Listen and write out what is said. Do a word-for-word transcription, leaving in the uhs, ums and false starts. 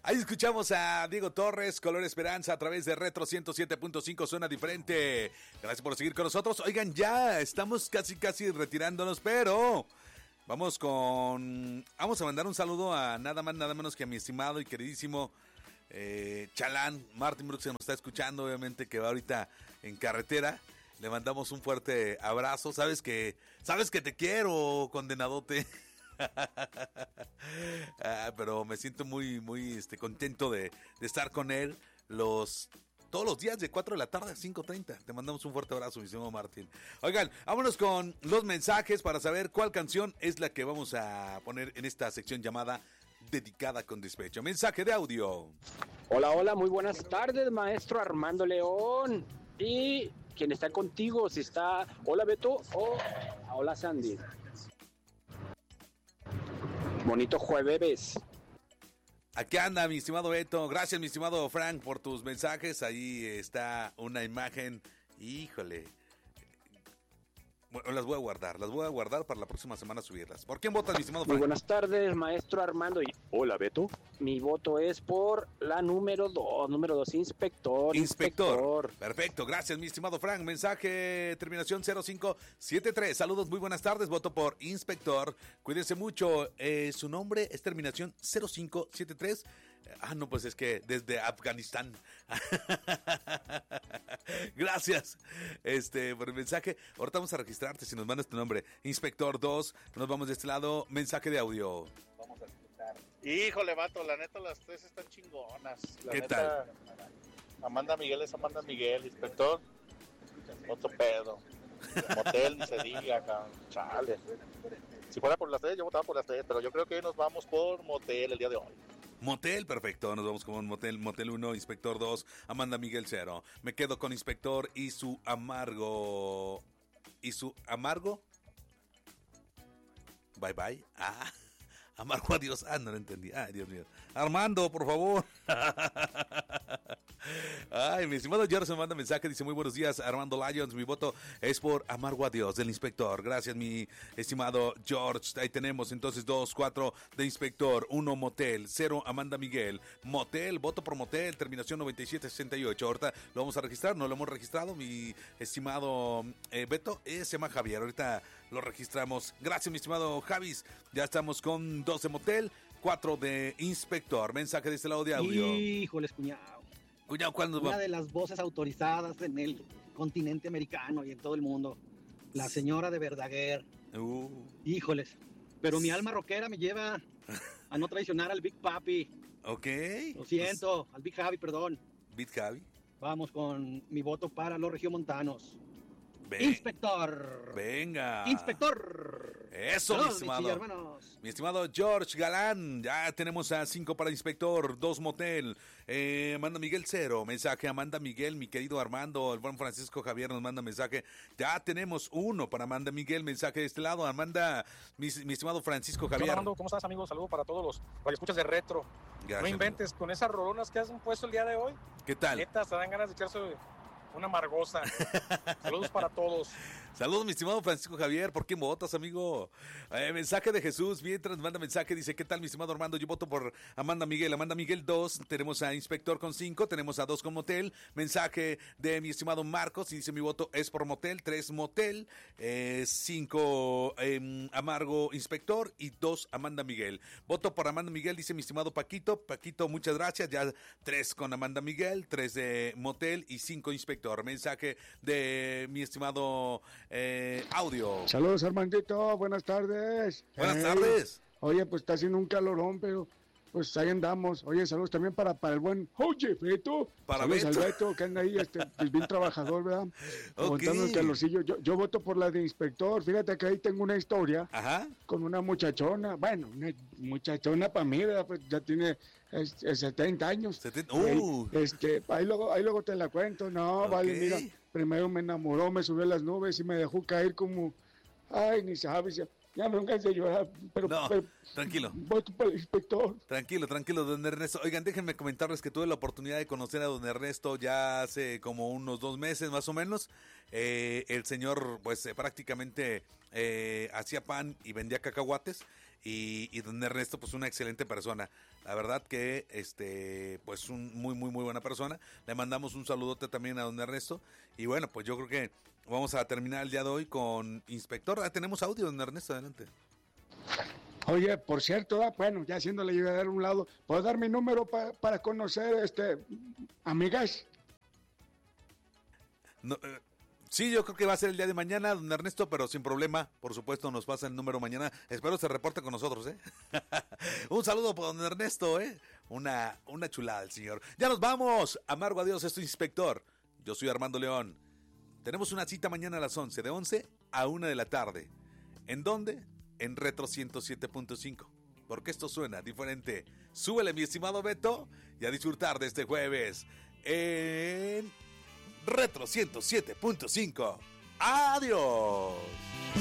Ahí escuchamos a Diego Torres, Color Esperanza, a través de Retro ciento siete punto cinco, Suena Diferente. Gracias por seguir con nosotros. Oigan, ya estamos casi, casi retirándonos, pero vamos con... Vamos a mandar un saludo a nada más, nada menos que a mi estimado y queridísimo eh, Chalán. Martin Brooks se nos está escuchando, obviamente, que va ahorita en carretera. Le mandamos un fuerte abrazo. Sabes que, sabes que te quiero, condenadote. ah, pero me siento muy, muy este, contento de, de estar con él los todos los días de cuatro de la tarde a cinco treinta. Te mandamos un fuerte abrazo, mi estimado Martín. Oigan, vámonos con los mensajes para saber cuál canción es la que vamos a poner en esta sección llamada Dedicada con Despecho. Mensaje de audio. Hola, hola, muy buenas tardes, maestro Armando León. Y quien está contigo, si está, hola Beto o hola Sandy. Bonito jueves. Aquí anda mi estimado Beto. Gracias mi estimado Frank por tus mensajes. Ahí está una imagen. Híjole. Bueno, las voy a guardar. Las voy a guardar para la próxima semana subirlas. ¿Por quién votas mi estimado Frank? Muy buenas tardes, maestro Armando. Y hola Beto. Mi voto es por la número dos. Número dos, inspector. Inspector. Inspector. Perfecto. Gracias mi estimado Frank. Mensaje terminación cero cinco siete tres. Saludos, muy buenas tardes. Voto por Inspector. Cuídense mucho. Eh, su nombre es terminación cero cinco siete tres. Ah, no, pues es que desde Afganistán. Gracias este, por el mensaje. Ahorita vamos a registrarte si nos mandas tu nombre. Inspector dos. Nos vamos de este lado. Mensaje de audio. Vamos a escuchar. Híjole, vato, la neta las tres están chingonas. La ¿Qué neta, tal? Amanda Miguel es Amanda Miguel, Inspector. Otro pedo. Motel ni se diga, cabrón. Chale. Si fuera por las tres, yo votaba por las tres, pero yo creo que hoy nos vamos por Motel el día de hoy. Motel, perfecto, nos vamos con Motel, Motel uno, Inspector dos, Amanda Miguel cero. Me quedo con Inspector y su amargo... ¿Y su amargo? Bye bye. Ah, amargo adiós. Ah, no lo entendí. Ay, Dios mío. Armando, por favor. Ay, mi estimado George me manda mensaje, dice muy buenos días Armando Lions, mi voto es por Amargo Adiós del Inspector. Gracias mi estimado George. Ahí tenemos entonces dos, cuatro de Inspector, uno Motel, cero Amanda Miguel. Motel, voto por Motel, terminación noventa y siete sesenta y ocho. Ahorita lo vamos a registrar, no lo hemos registrado, mi estimado eh, Beto, eh, se llama Javier, ahorita lo registramos. Gracias mi estimado Javis, ya estamos con dos de Motel, cuatro de Inspector. Mensaje de este lado de audio. Híjoles, cuñado. Cuñado, ¿cuándo Una va? de las voces autorizadas en el continente americano y en todo el mundo. La señora de Verdaguer. Uh. Híjoles. Pero mi alma rockera me lleva a no traicionar al Big Papi. Ok. Lo siento, pues, al Big Javi, perdón. Big Javi. Vamos con mi voto para los regiomontanos. Ven. Inspector. Venga. Inspector. Eso, Saludos, mi estimado. mis hermanos. Mi estimado George Galán. Ya tenemos a cinco para Inspector, dos Motel. Eh, Amanda Miguel cero. Mensaje Amanda Miguel, mi querido Armando. El buen Francisco Javier nos manda mensaje. Ya tenemos uno para Amanda Miguel. Mensaje de este lado. Amanda, mi, mi estimado Francisco Javier. Hola, Armando, ¿cómo estás, amigo? Saludos para todos los radioescuchas de Retro. Gracias, no inventes, amigo. Con esas rolonas que has puesto el día de hoy. ¿Qué tal? Neta, se dan ganas de echarse una amargosa. Saludos para todos. Saludos, mi estimado Francisco Javier. ¿Por qué votas, amigo? Eh, mensaje de Jesús. Mientras manda mensaje, dice: ¿qué tal, mi estimado Armando? Yo voto por Amanda Miguel. Amanda Miguel dos. Tenemos a Inspector con cinco. Tenemos a dos con Motel. Mensaje de mi estimado Marcos. Y dice: mi voto es por Motel. tres Motel. cinco eh, Amargo Inspector. Y dos Amanda Miguel. Voto por Amanda Miguel, dice mi estimado Paquito. Paquito, muchas gracias. Ya tres con Amanda Miguel. tres de Motel y cinco Inspector. Mensaje de mi estimado eh, audio. Saludos, Armandito, buenas tardes. Buenas hey, tardes. Oye, pues está haciendo un calorón, pero pues ahí andamos. Oye, saludos también para, para el buen Oye, Beto. Para saludos Beto. al Beto, que anda ahí, este, pues bien trabajador, ¿verdad? Okay. Aguantando el calorcillo. Yo, yo voto por la de Inspector. Fíjate que ahí tengo una historia. Ajá. Con una muchachona, bueno, una muchachona para mí, ¿verdad? Pues ya tiene este, setenta años. setenta Uh. Este, ahí luego, ahí luego te la cuento. No, Okay. vale, mira. Primero me enamoró, me subió a las nubes y me dejó caer como, ay, ni sabes, ya, ya me vengas de llorar, pero, No, pero tranquilo. Voto para el Inspector. Tranquilo, tranquilo, don Ernesto. Oigan, déjenme comentarles que tuve la oportunidad de conocer a don Ernesto ya hace como unos dos meses más o menos. Eh, el señor, pues, eh, prácticamente eh, hacía pan y vendía cacahuates. Y, y don Ernesto, pues una excelente persona. La verdad que, este, pues un muy, muy, muy buena persona. Le mandamos un saludote también a don Ernesto. Y bueno, pues yo creo que vamos a terminar el día de hoy con Inspector. Ah, tenemos audio, don Ernesto, adelante. Oye, por cierto, ah, bueno, ya haciéndole llegar a un lado, ¿puedo dar mi número pa- para conocer, este, amigas? No, eh, sí, yo creo que va a ser el día de mañana, don Ernesto, pero sin problema. Por supuesto, nos pasa el número mañana. Espero se reporte con nosotros, ¿eh? Un saludo para don Ernesto, ¿eh? Una, una chulada el señor. Ya nos vamos. Amargo adiós, esto es Inspector. Yo soy Armando León. Tenemos una cita mañana a las once, de once a una de la tarde. ¿En dónde? En Retro ciento siete punto cinco. Porque esto suena diferente. Súbele, mi estimado Beto, y a disfrutar de este jueves en Retro ciento siete punto cinco. ¡Adiós!